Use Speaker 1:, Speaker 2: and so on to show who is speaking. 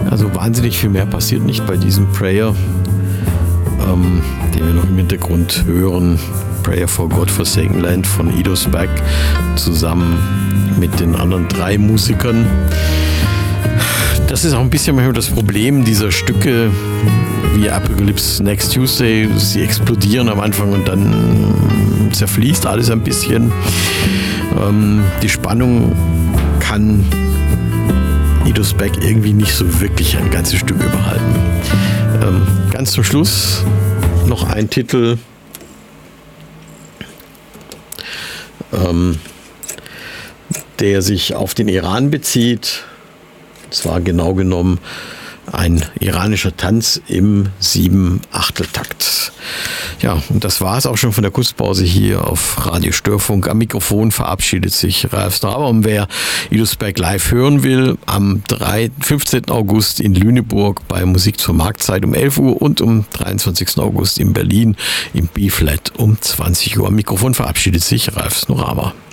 Speaker 1: Also wahnsinnig viel mehr passiert nicht bei diesem Prayer, den wir noch im Hintergrund hören. Prayer for God-Forsaken Land von Ido Spack zusammen mit den anderen 3 Musikern. Das ist auch ein bisschen manchmal das Problem dieser Stücke wie Apocalypse Next Tuesday. Sie explodieren am Anfang und dann zerfließt alles ein bisschen. Die Spannung kann Ido Spack irgendwie nicht so wirklich ein ganzes Stück überhalten. Ganz zum Schluss noch ein Titel, der sich auf den Iran bezieht. Zwar genau genommen ein iranischer Tanz im 7/8-Takt. Ja, und das war es auch schon von der Kunstpause hier auf Radio Störfunk. Am Mikrofon verabschiedet sich Ralf Straber. Und wer Ido Spack live hören will, am 15. August in Lüneburg bei Musik zur Marktzeit um 11 Uhr und am 23. August in Berlin im B-Flat um 20 Uhr. Am Mikrofon verabschiedet sich Ralf Straber.